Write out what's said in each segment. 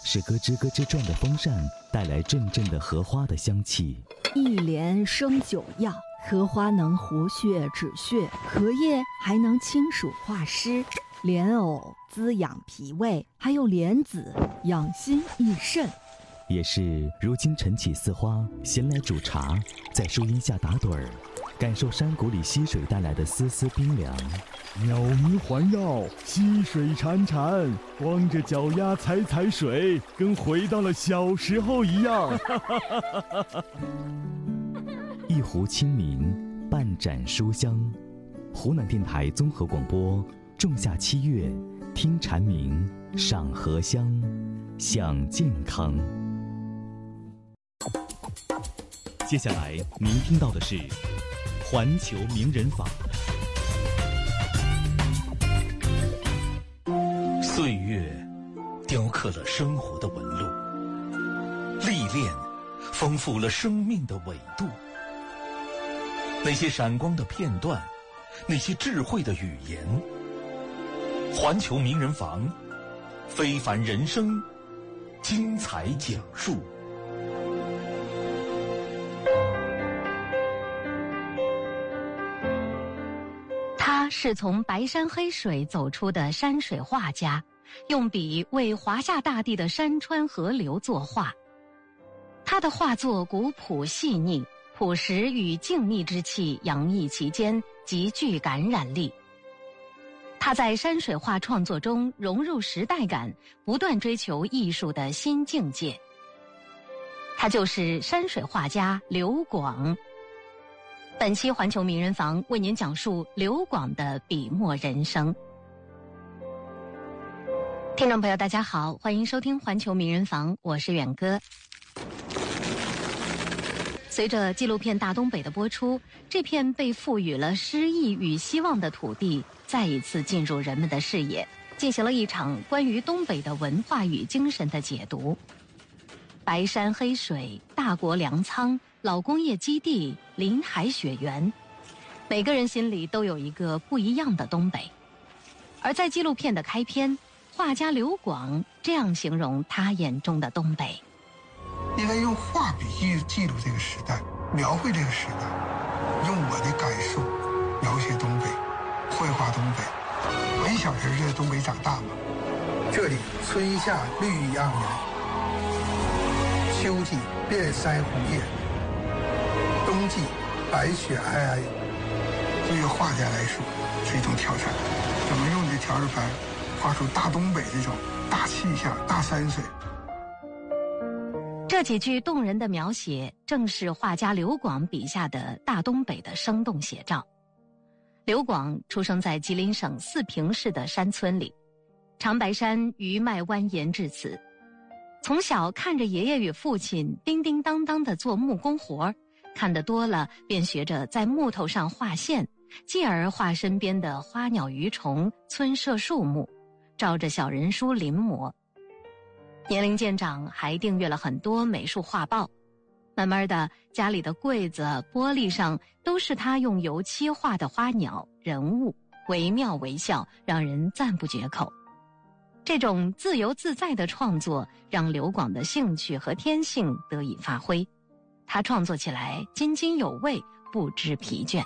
是咯吱咯吱转的风扇带来阵阵的荷花的香气。 一莲生九药，荷花能活血止血，荷叶还能清暑化湿，莲藕滋养脾胃，还有莲子养心益肾。 也是如今晨起似花，闲来煮茶，在树荫下打盹儿，感受山谷里溪水带来的丝丝冰凉。 鸟鸣环绕，溪水潺潺，光着脚丫踩踩水，跟回到了小时候一样。 一壶清明，半盏书香。湖南电台综合广播，仲夏7月，听蝉鸣，赏荷香，享健康。接下来您听到的是环球名人坊。 岁月雕刻了生活的纹路，历练丰富了生命的纬度。那些闪光的片段，那些智慧的语言，环球名人坊，非凡人生，精彩讲述。 他是从白山黑水走出的山水画家，用笔为华夏大地的山川河流作画。他的画作古朴细腻，朴实与静谧之气洋溢其间，极具感染力。他在山水画创作中融入时代感，不断追求艺术的新境界。他就是山水画家刘广。本期环球名人坊为您讲述刘广的笔墨人生。听众朋友大家好，欢迎收听环球名人坊，我是远哥。随着纪录片《大东北》的播出，这片被赋予了诗意与希望的土地再一次进入人们的视野，进行了一场关于东北的文化与精神的解读。白山黑水，大国粮仓，老工业基地，林海雪原，每个人心里都有一个不一样的东北。而在纪录片的开篇，画家刘广这样形容他眼中的东北： 应该用画笔记录这个时代，描绘这个时代，用我的感受描写东北，绘画东北。我小时候在东北长大嘛，这里春夏绿意盎然，秋季遍山红叶，冬季白雪皑皑。对于画家来说是一种挑战，怎么用你的调色盘画出大东北这种大气象、大山水。 这几句动人的描写，正是画家刘广笔下的大东北的生动写照。刘广出生在吉林省四平市的山村里，长白山余脉蜿蜒至此。从小看着爷爷与父亲叮叮当当地做木工活，看得多了，便学着在木头上画线，继而画身边的花鸟鱼虫、村舍树木，照着小人书临摹。年龄渐长，还订阅了很多美术画报。慢慢的，家里的柜子、玻璃上都是他用油漆画的花鸟、人物，惟妙惟肖，让人赞不绝口。这种自由自在的创作，让刘广的兴趣和天性得以发挥。他创作起来津津有味，不知疲倦。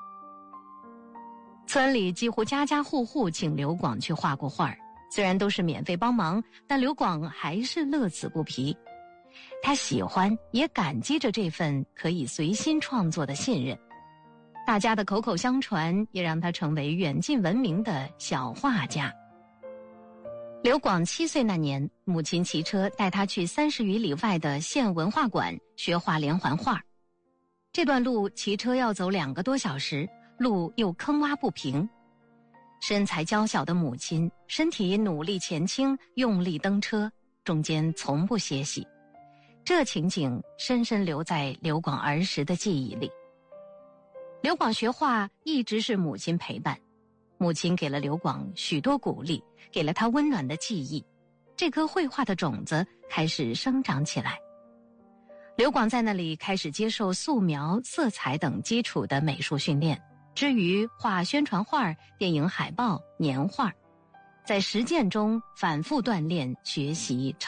村里几乎家家户户请刘广去画过画，虽然都是免费帮忙，但刘广还是乐此不疲。他喜欢也感激着这份可以随心创作的信任。大家的口口相传也让他成为远近闻名的小画家。刘广7岁那年，母亲骑车带他去30余里外的县文化馆学画连环画。这段路骑车要走2个多小时，路又坑洼不平。身材娇小的母亲身体努力前倾，用力蹬车，中间从不歇息。这情景深深留在刘广儿时的记忆里。刘广学画一直是母亲陪伴，母亲给了刘广许多鼓励，给了他温暖的记忆，这颗绘画的种子开始生长起来。刘广在那里开始接受素描、色彩等基础的美术训练，至于画宣传画、电影海报、年画，在实践中反复锻炼学习